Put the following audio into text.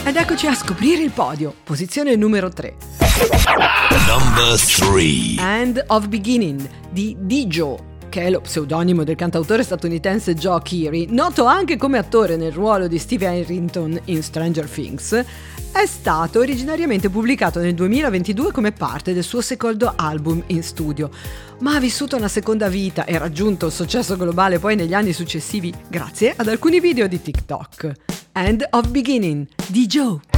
Ed eccoci a scoprire il podio. Posizione numero 3. Number 3. End of Beginning di D-Joe, che è lo pseudonimo del cantautore statunitense Joe Keery, noto anche come attore nel ruolo di Steve Harrington in Stranger Things. È stato originariamente pubblicato nel 2022 come parte del suo secondo album in studio, ma ha vissuto una seconda vita e raggiunto il successo globale poi negli anni successivi grazie ad alcuni video di TikTok. End of Beginning di Joe.